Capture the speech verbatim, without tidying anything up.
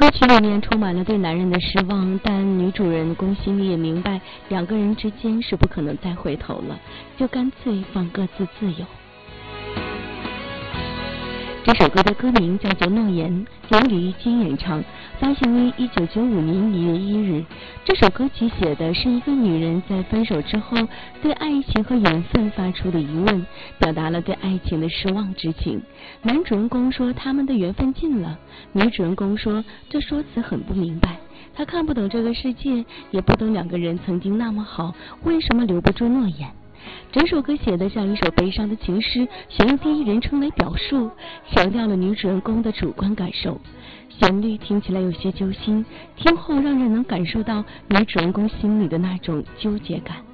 歌曲里面充满了对男人的失望，但女主人公心里也明白两个人之间是不可能再回头了，就干脆放各自自由。这首歌的歌名叫做《诺言》，由李玉金演唱，发行于一九九五年一月一日。这首歌曲写的是一个女人在分手之后对爱情和缘分发出的疑问，表达了对爱情的失望之情。男主人公说他们的缘分尽了，女主人公说这说辞很不明白，她看不懂这个世界，也不懂两个人曾经那么好，为什么留不住诺言。整首歌写得像一首悲伤的情诗，选用第一人称来表述，强调了女主人公的主观感受。旋律听起来有些揪心，听后让人能感受到女主人公心里的那种纠结感。